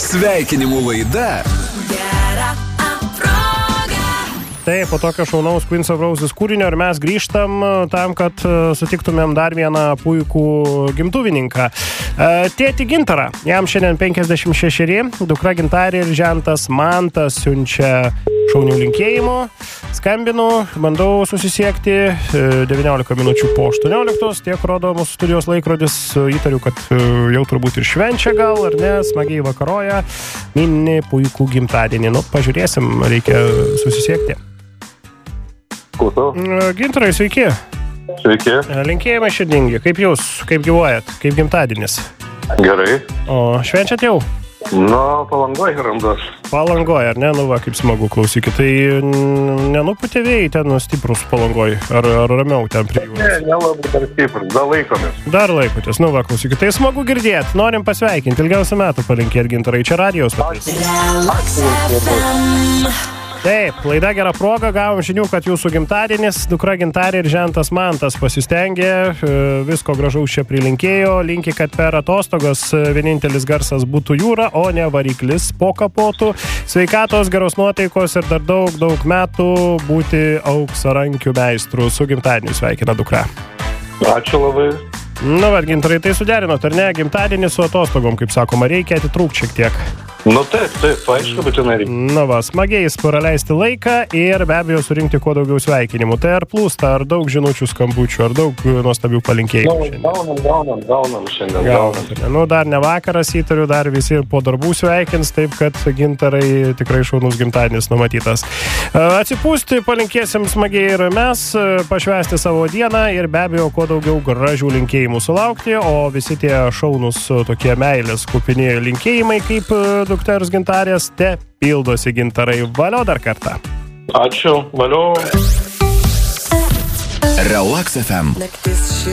Sveikinimų laida. Tai po tokio šaunaus Queens of Roses kūrinio ir mes grįžtam tam, kad sutiktumėm dar vieną puikų gimtuvininką. Tėtį Gintarą. Jam šiandien 56, dukra Gintarė ir žentas Mantas siunčia šaunių linkėjimų. Skambinu, bandau susisiekti 19 minučių po 18, tiek rodo mūsų studijos laikrodis. Įtariu, kad jau turbūt ir švenčia gal, ar ne, smagiai vakaroja, mini puikų gimtadienį. Nu, pažiūrėsim, reikia susisiekti. Klausau. Gintarai, sveiki. Sveiki. Linkėjimai širdingi. Kaip jūs? Kaip gyvuojat? Kaip gimtadienis? Gerai. O švenčiat jau? Palangoj randas. Palangoj, ar ne? Nu va, kaip smagu, klausykit. Tai nenuputė vėjai ten stiprus Palangoj? Ar ramiau ten prie jūros? Ne, nelabai dar stiprus. Dar laikomės. Dar laikotės. Nu va, klausykit. Tai smagu girdėt. Norim pasveikinti. Ilgiausių metų palinkėt, Gintarai. Čia radijos stotis. Taip, laida Gera proga, gavom žinių, kad jūsų gimtadienis, dukra Gintarė ir žentas Mantas pasistengė, visko gražaus čia prilinkėjo, linki, kad per atostogas vienintelis garsas būtų jūra, o ne variklis po kapotu, sveikatos, geros nuotaikos ir dar daug metų būti auksarankių meistrų. Su gimtadieniu sveikina dukra. Ačiū labai. Nu, bet Gintarai, tai suderinot, ar ne? Gimtadienį su atostogom, kaip sakoma, reikia atitrūkti šiek tiek. Nu taip, aišku, bet tenai reikia. Nu va, smagiai praleisti laiką ir be abejo surinkti kuo daugiau sveikinimų. Tai ar plūsta, ar daug žinučių skambučių, ar daug nuostabių palinkėjimų? Gaunam šiandien. Nu, dar ne vakaras, įtariu, dar visi po darbų sveikins, taip kad Gintarai tikrai šaunus gimtadienis numatytas. Atsipūsti palinkėsim smagiai ir mes, pašvęsti savo dieną ir be abejo kuo daugiau gražių linkėjimų sulaukti, o visi tie šaunus tokie meilės kupinėjai linkėjimai kaip dukters Gintarės te pildosi. Gintarai, valio dar kartą. Ačiū, valio. Relax FM.